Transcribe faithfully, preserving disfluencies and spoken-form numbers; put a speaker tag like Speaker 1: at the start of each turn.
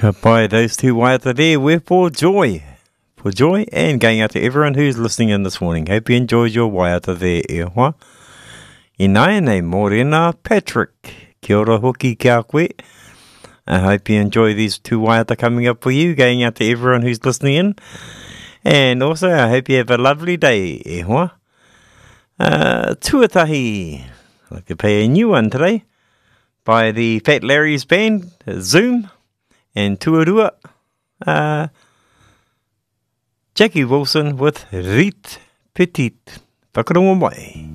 Speaker 1: Ka pai those two waiata there were for joy. For joy and going out to everyone who's listening in this morning. Hope you enjoyed your waiata there, e hoa. I nai nei morena Patrick. Kia ora hoki kia koe. I hope you enjoy these two waiata coming up for you, going out to everyone who's listening in. And also, I hope you have a lovely day, e hoa. Uh, tuatahi. I'd like to play a new one today by the Fat Larry's band, Zoom, and Tuarua. Uh, Jackie Wilson with Rit Petit. Whakarongo mai.